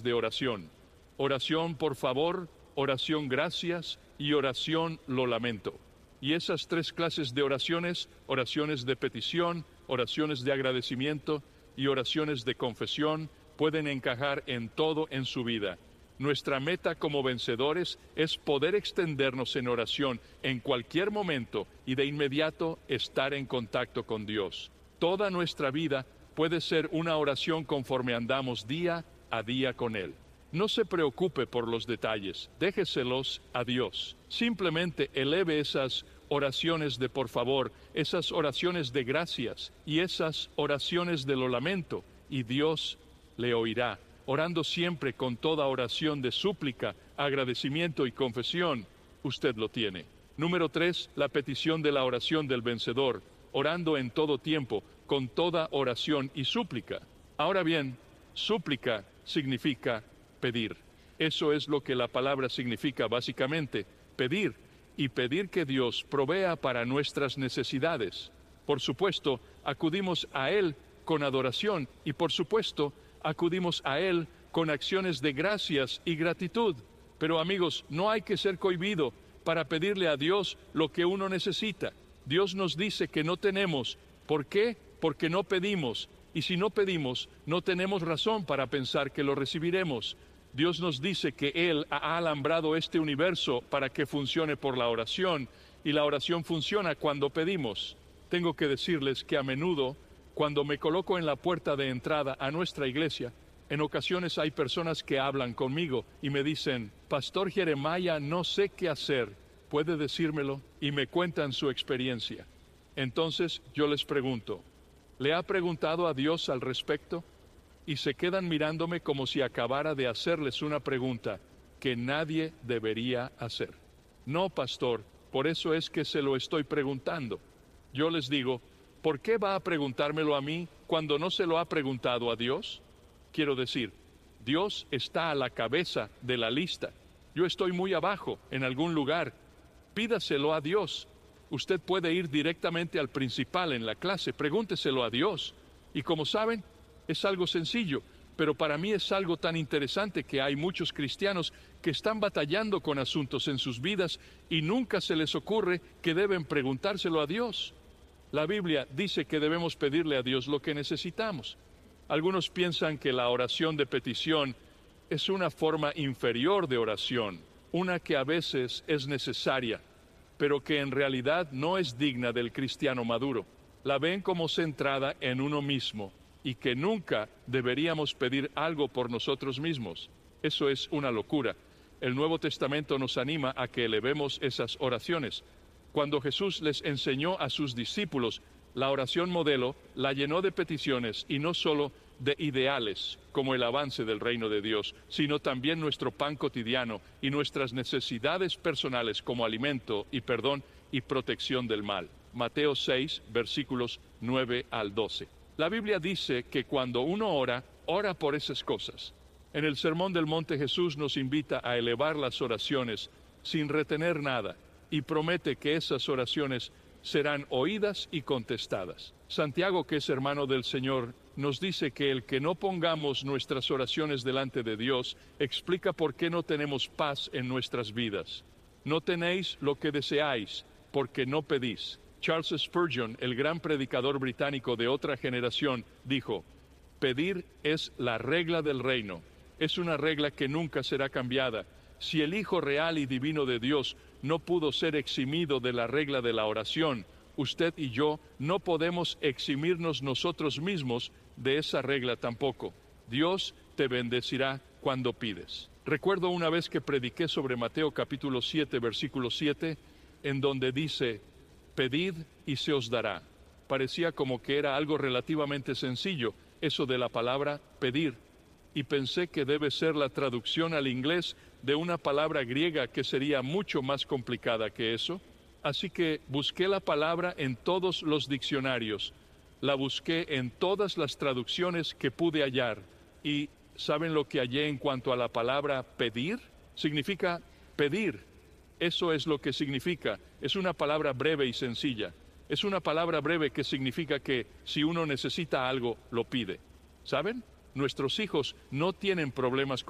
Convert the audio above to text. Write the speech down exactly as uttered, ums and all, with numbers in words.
clases de oración: oración por favor, oración gracias y oración lo lamento. Y esas tres clases de oraciones, oraciones de petición, oraciones de agradecimiento y oraciones de confesión, pueden encajar en todo en su vida. Nuestra meta como vencedores es poder extendernos en oración en cualquier momento y de inmediato estar en contacto con Dios. Toda nuestra vida puede ser una oración conforme andamos día a día con Él. No se preocupe por los detalles, déjeselos a Dios. Simplemente eleve esas oraciones de por favor, esas oraciones de gracias y esas oraciones de lo lamento, y Dios le oirá. Orando siempre con toda oración de súplica, agradecimiento y confesión, usted lo tiene. Número tres, la petición de la oración del vencedor, orando en todo tiempo, con toda oración y súplica. Ahora bien, súplica significa pedir. Eso es lo que la palabra significa básicamente, pedir, y pedir que Dios provea para nuestras necesidades. Por supuesto, acudimos a Él con adoración y por supuesto, acudimos a Él con acciones de gracias y gratitud. Pero amigos, no hay que ser cohibido para pedirle a Dios lo que uno necesita. Dios nos dice que no tenemos. ¿Por qué? Porque no pedimos. Y si no pedimos, no tenemos razón para pensar que lo recibiremos. Dios nos dice que Él ha alambrado este universo para que funcione por la oración, y la oración funciona cuando pedimos. Tengo que decirles que a menudo, cuando me coloco en la puerta de entrada a nuestra iglesia, en ocasiones hay personas que hablan conmigo y me dicen: Pastor Jeremiah, no sé qué hacer, ¿puede decírmelo? Y me cuentan su experiencia. Entonces yo les pregunto: ¿le ha preguntado a Dios al respecto? Y se quedan mirándome como si acabara de hacerles una pregunta que nadie debería hacer. No, pastor, por eso es que se lo estoy preguntando. Yo les digo: ¿por qué va a preguntármelo a mí cuando no se lo ha preguntado a Dios? Quiero decir, Dios está a la cabeza de la lista. Yo estoy muy abajo, en algún lugar. Pídaselo a Dios. Usted puede ir directamente al principal en la clase, pregúnteselo a Dios. Y como saben, es algo sencillo, pero para mí es algo tan interesante que hay muchos cristianos que están batallando con asuntos en sus vidas y nunca se les ocurre que deben preguntárselo a Dios. La Biblia dice que debemos pedirle a Dios lo que necesitamos. Algunos piensan que la oración de petición es una forma inferior de oración, una que a veces es necesaria, pero que en realidad no es digna del cristiano maduro. La ven como centrada en uno mismo y que nunca deberíamos pedir algo por nosotros mismos. Eso es una locura. El Nuevo Testamento nos anima a que elevemos esas oraciones. Cuando Jesús les enseñó a sus discípulos la oración modelo, la llenó de peticiones y no solo de ideales, como el avance del reino de Dios, sino también nuestro pan cotidiano y nuestras necesidades personales como alimento y perdón y protección del mal. Mateo seis, versículos nueve al doce. La Biblia dice que cuando uno ora, ora por esas cosas. En el Sermón del Monte Jesús nos invita a elevar las oraciones sin retener nada y promete que esas oraciones serán oídas y contestadas. Santiago, que es hermano del Señor, nos dice que el que no pongamos nuestras oraciones delante de Dios explica por qué no tenemos paz en nuestras vidas. No tenéis lo que deseáis, porque no pedís. Charles Spurgeon, el gran predicador británico de otra generación, dijo: pedir es la regla del reino. Es una regla que nunca será cambiada. Si el Hijo real y divino de Dios no pudo ser eximido de la regla de la oración, usted y yo no podemos eximirnos nosotros mismos de esa regla tampoco. Dios te bendecirá cuando pides. Recuerdo una vez que prediqué sobre Mateo capítulo siete, versículo siete, en donde dice: pedid y se os dará. Parecía como que era algo relativamente sencillo, eso de la palabra pedir, y pensé que debe ser la traducción al inglés de una palabra griega que sería mucho más complicada que eso. Así que busqué la palabra en todos los diccionarios, la busqué en todas las traducciones que pude hallar, y ¿saben lo que hallé en cuanto a la palabra pedir? Significa pedir. Eso es lo que significa. Es una palabra breve y sencilla. Es una palabra breve que significa que si uno necesita algo, lo pide. ¿Saben? Nuestros hijos no tienen problemas con